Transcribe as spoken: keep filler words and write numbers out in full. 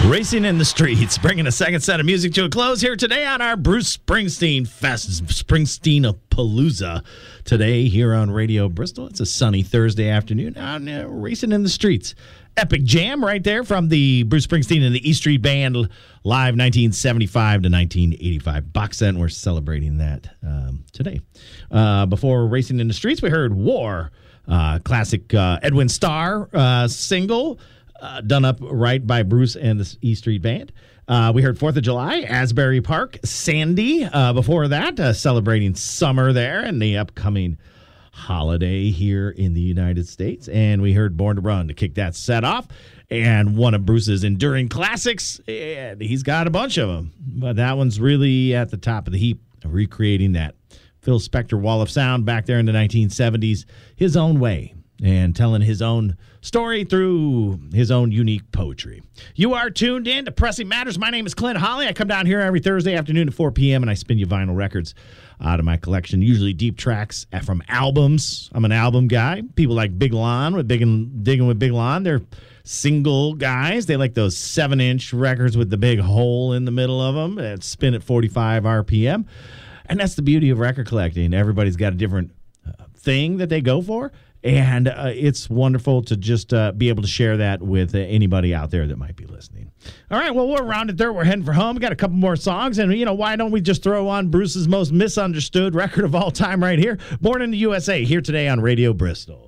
Racing in the Streets, bringing a second set of music to a close here today on our Bruce Springsteen Fest, Springsteen-a-Palooza. Today here on Radio Bristol. It's a sunny Thursday afternoon out uh, Racing in the Streets. Epic jam right there from the Bruce Springsteen and the E Street Band live nineteen seventy-five to nineteen eighty-five box set, and we're celebrating that um, today. Uh, before Racing in the Streets, we heard War, uh, classic uh, Edwin Starr uh, single. Uh, done up right by Bruce and the E Street Band. Uh, we heard fourth of July, Asbury Park, Sandy. Uh, before that, uh, celebrating summer there and the upcoming holiday here in the United States. And we heard Born to Run to kick that set off. And one of Bruce's enduring classics, and he's got a bunch of them. But that one's really at the top of the heap, recreating that Phil Spector Wall of Sound back there in the nineteen seventies, his own way, and telling his own story through his own unique poetry. You are tuned in to Pressing Matters. My name is Clint Holly. I come down here every Thursday afternoon at four p.m. and I spin you vinyl records out of my collection, usually deep tracks from albums. I'm an album guy. People like Big Lon with Big and Digging with Big Lon. They're single guys. They like those seven-inch records with the big hole in the middle of them that spin at forty-five R P M. And that's the beauty of record collecting. Everybody's got a different uh, thing that they go for. And uh, it's wonderful to just uh, be able to share that with uh, anybody out there that might be listening. All right, well, we're around it there. We're heading for home. We got a couple more songs. And, you know, why don't we just throw on Bruce's most misunderstood record of all time right here? Born in the U S A, here today on Radio Bristol.